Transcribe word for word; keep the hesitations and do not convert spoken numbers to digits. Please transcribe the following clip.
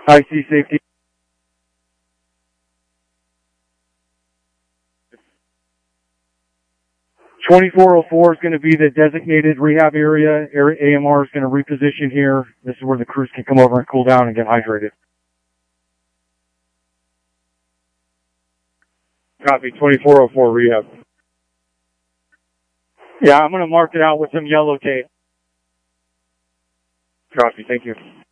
I C safety. twenty-four oh four is going to be the designated rehab area. A M R is going to reposition here. This is where the crews can come over and cool down and get hydrated. Copy, twenty-four oh four rehab. Yeah, I'm going to mark it out with some yellow tape. Copy, thank you.